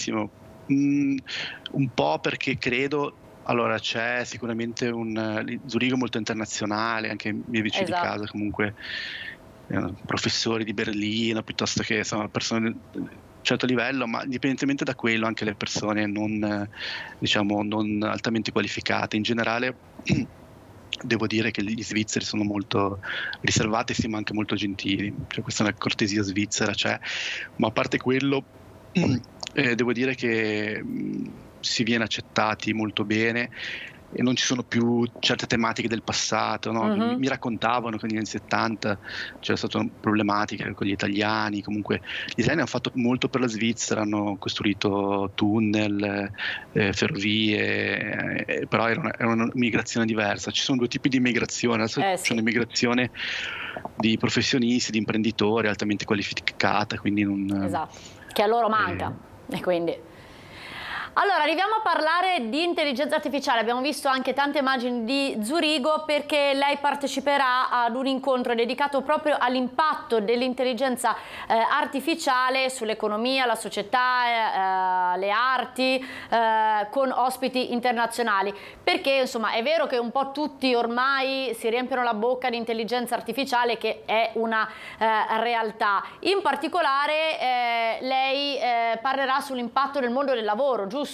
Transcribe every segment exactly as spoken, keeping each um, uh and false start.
benissimo. Mhmm, un po' perché credo allora c'è sicuramente un lì Zurigo è molto internazionale, anche i miei vicini di casa Esatto. comunque erano professori di Berlino, piuttosto che insomma persone di certo livello, ma indipendentemente da quello anche le persone non diciamo non altamente qualificate. In generale devo dire che gli svizzeri sono molto riservati, sì, ma anche molto gentili. Cioè questa è una cortesia svizzera c'è, ma a parte quello, ehm, devo dire che, mhmm, si viene accettati molto bene e non ci sono più certe tematiche del passato, no, mi Mh-mh. mi raccontavano che negli anni 'settanta c'era stato problematiche con gli italiani, comunque gli italiani han fatto molto per la Svizzera, hanno costruito tunnel, ehm, ferrovie, ehm, però era una era una migrazione diversa. Ci sono due tipi di immigrazione, adesso Eh c'è sì. un'immigrazione di professionisti, di imprenditori altamente qualificata, quindi non Esatto, che a loro manca ehm e quindi allora arriviamo a parlare di intelligenza artificiale. Abbiamo visto anche tante immagini di Zurigo perché lei parteciperà ad un incontro dedicato proprio all'impatto dell'intelligenza eh, artificiale sull'economia, la società, eh, le arti, eh, con ospiti internazionali. Perché insomma è vero che un po' tutti ormai si riempiono la bocca di intelligenza artificiale, che è una eh, realtà. In particolare eh, lei eh, parlerà sull'impatto nel mondo del lavoro, giusto?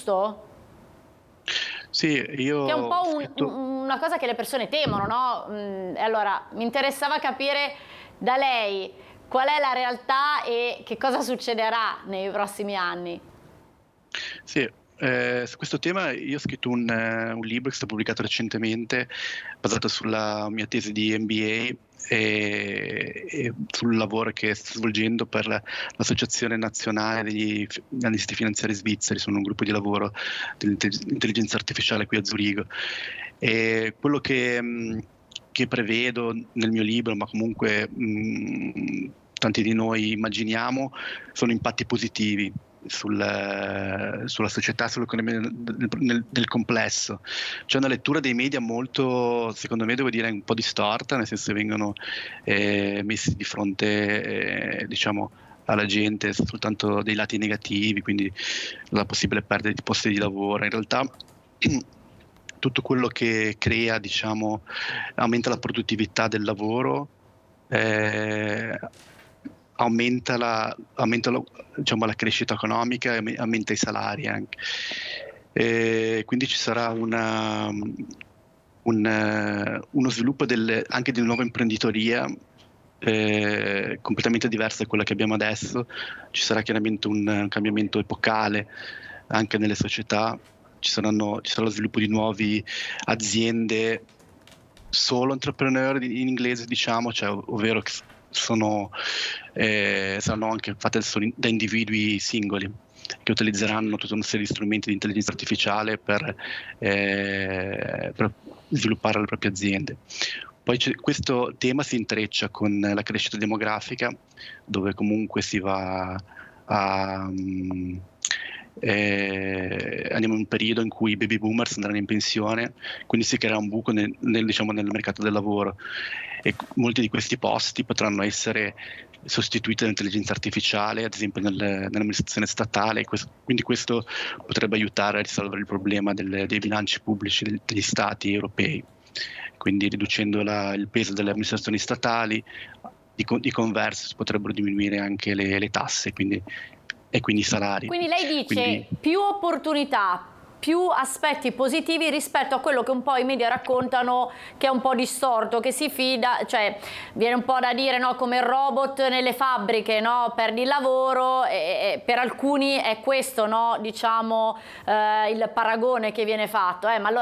Sì, io Che è un ho po' un scritto un una cosa che le persone temono, no, mhmm, e allora mi interessava capire da lei qual è la realtà e che cosa succederà nei prossimi anni. Sì, ehm, su questo tema io ho scritto un un libro che è stato pubblicato recentemente, basato sulla mia tesi di M B A, ehm, e sul lavoro che sto svolgendo per l'Associazione Nazionale degli f Analisti Finanziari Svizzeri, sono un gruppo di lavoro dell'inte intelligenza artificiale qui a Zurigo. E quello che mhmm, che prevedo nel mio libro, ma comunque, mhmm, tanti di noi immaginiamo, sono impatti positivi sul sulla società, sull'economia nel nel nel complesso. C'è una lettura dei media molto, secondo me, devo dire un po' distorta, nel senso che vengono, ehm, messi di fronte, ehm, diciamo alla gente soltanto dei lati negativi, quindi la possibile perdita di posti di lavoro. In realtà tutto quello che crea, diciamo, aumenta la produttività del lavoro, ehm, aumenta la aumenta lo diciamo la crescita economica e ame aumenta i salari anche. Ehm, quindi ci sarà una mhmm, un uno sviluppo del anche di nuova imprenditoria, ehm, completamente diversa da quella che abbiamo adesso. Ci sarà chiaramente un cambiamento epocale anche nelle società, ci saranno ci sarà lo sviluppo di nuovi aziende solo entrepreneur in inglese diciamo, cioè ovvero che s sono ehm, saranno anche fatte solo da individui singoli, che utilizzeranno tutta una serie di strumenti di intelligenza artificiale per ehm, per sviluppare le proprie aziende. Poi c'è questo tema si intreccia con la crescita demografica, dove comunque si va a mhmm, ehm, andiamo in un periodo in cui i baby boomers andranno in pensione, quindi si creerà un buco nel nel diciamo nel mercato del lavoro e c molti di questi posti potranno essere sostituiti dall'intelligenza artificiale, ad esempio nel nell'amministrazione statale, ques quindi questo potrebbe aiutare a risolvere il problema del dei bilanci pubblici del degli stati europei. Quindi riducendo la il peso delle amministrazioni statali, di con di converso si potrebbero diminuire anche le le tasse, quindi e quindi i salari. Quindi lei Quindi dice più opportunità, più aspetti positivi rispetto a quello che un po' i media raccontano, che è un po' distorto, che si fida, cioè viene un po' da dire, no, come il robot nelle fabbriche, no, perdi il lavoro e, e per alcuni è questo, no, diciamo, eh, il paragone che viene fatto, eh, ma allora